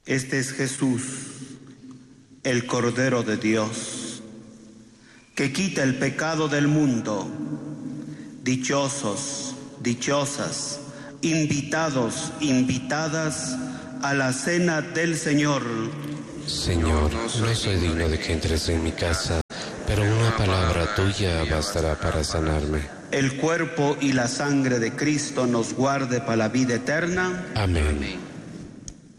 Este es Jesús, el Cordero de Dios, que quita el pecado del mundo. Dichosos, dichosas, invitados, invitadas a la cena del Señor. Señor, no soy digno de que entres en mi casa, pero una palabra tuya bastará para sanarme. El cuerpo y la sangre de Cristo nos guarde para la vida eterna. Amén.